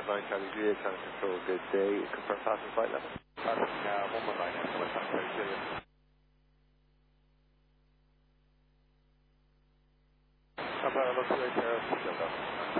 Charlie Juliet, trying to control, good day. Confirm passing flight level. Passing 119, West Charlie Juliet. Papa, look to the